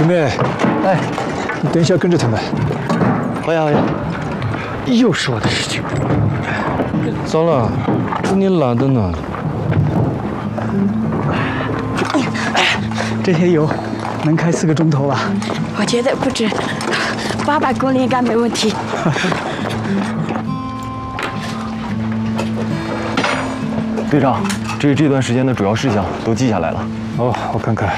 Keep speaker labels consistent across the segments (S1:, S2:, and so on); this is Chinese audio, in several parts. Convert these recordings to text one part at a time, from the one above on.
S1: 师妹，哎，你等一下跟着他们。
S2: 好呀好呀。又是我的事情。
S3: 糟了，你懒得呢。
S4: 这些油能开4个钟头吧？
S5: 我觉得不止，800公里应该没问题。
S2: 队长，这是这段时间的主要事项，都记下来了。
S1: 哦，我看看。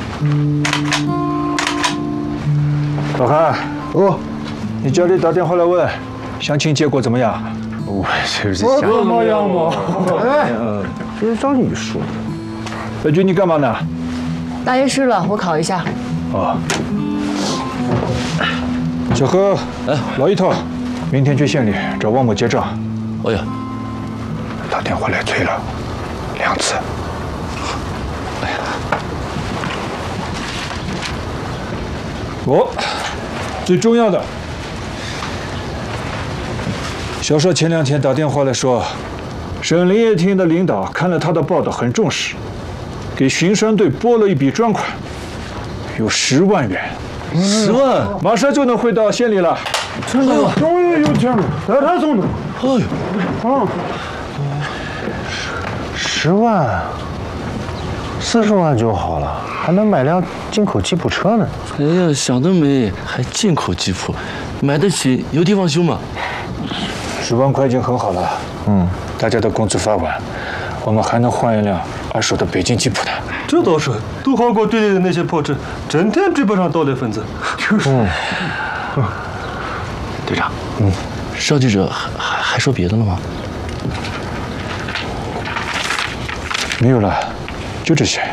S1: 老韩，哦，你家里打电话来问，相亲结果怎么样？
S2: 我这是
S1: 我怎么样嘛？哎，
S2: 这是让你说。
S1: 白军，你干嘛呢？
S6: 大约是了，我考一下。
S1: 哦。小何，老一头，明天去县里找王某结账。
S3: 哎呀，
S1: 打电话来催了2次。最重要的，小邵前2天打电话来说，省林业厅的领导看了他的报道很重视，给巡山队拨了一笔专款，有10万元。
S3: 10万，
S1: 马上就能汇到县里了。
S3: 真的吗？
S1: 终于有钱了，在他送的。
S3: 哎呦，
S1: 啊
S7: ，10万，40万就好了，还能买辆进口吉普车呢。
S3: 哎呀，想得美，还进口吉普，买得起，有地方修吗
S1: ？10万块已经很好了。大家的工资发完，我们还能换一辆2手的北京吉普的。
S8: 这倒是，都好过队里的那些破车，整天追不上盗猎分子。
S1: 就是。
S3: 队长，邵记者还说别的了吗？
S1: 没有了，就这些。